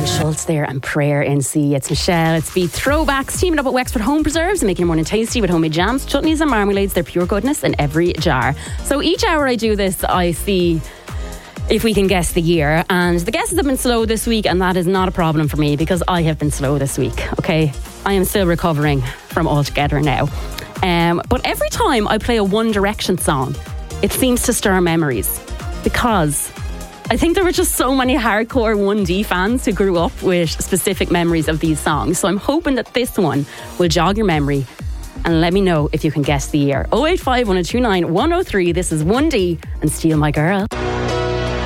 Gavin Schultz there and Prayer NC. It's Michelle. It's Beat Throwbacks, teaming up at Wexford Home Preserves and making your morning tasty with homemade jams, chutneys and marmalades. They're pure goodness in every jar. So each hour I do this, I see if we can guess the year. And the guesses have been slow this week, and that is not a problem for me because I have been slow this week, okay? I am still recovering from All Together now. But every time I play a One Direction song, it seems to stir memories because I think there were just so many hardcore 1D fans who grew up with specific memories of these songs. So I'm hoping that this one will jog your memory and let me know if you can guess the year. 085 1029 103. This is 1D and Steal My Girl.